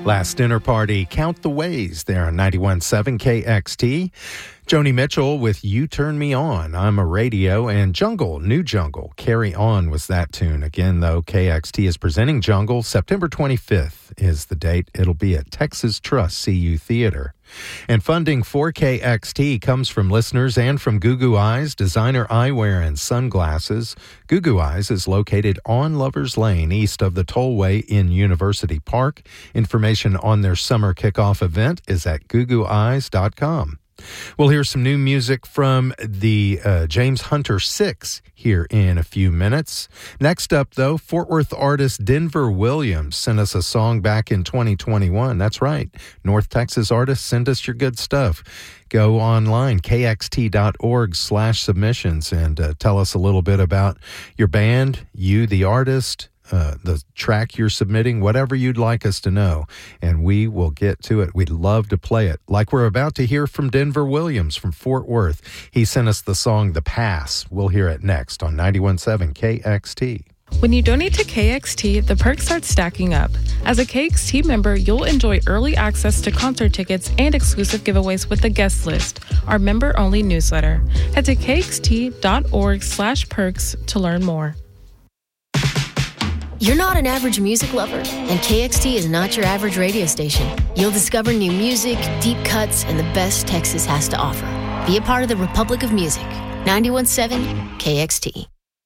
Last Dinner Party, Count the Ways there on 91.7 KXT. Joni Mitchell with You Turn Me On, I'm a Radio, and Jungle, New Jungle, Carry On was that tune. Again, though, KXT is presenting Jungle. September 25th is the date. It'll be at Texas Trust CU Theater. And funding for KXT comes from listeners and from Goo Eyes, designer eyewear and sunglasses. Goo Eyes is located on Lovers Lane, east of the Tollway in University Park. Information on their summer kickoff event is at googooeyes.com. We'll hear some new music from the James Hunter 6 here in a few minutes. Next up, though, Fort Worth artist Denver Williams sent us a song back in 2021. That's right. North Texas artists, send us your good stuff. Go online, kxt.org/submissions, and tell us a little bit about your band, you, the artist, the track you're submitting, whatever you'd like us to know, and we will get to it. We'd love to play it, like we're about to hear from Denver Williams from Fort Worth. He sent us the song The Pass. We'll hear it next on 91.7 KXT. When you donate to KXT, the perks start stacking up. As a KXT member, you'll enjoy early access to concert tickets and exclusive giveaways with the guest list, our member-only newsletter. Head to kxt.org/perks to learn more. You're not an average music lover, and KXT is not your average radio station. You'll discover new music, deep cuts, and the best Texas has to offer. Be a part of the Republic of Music. 91.7 KXT.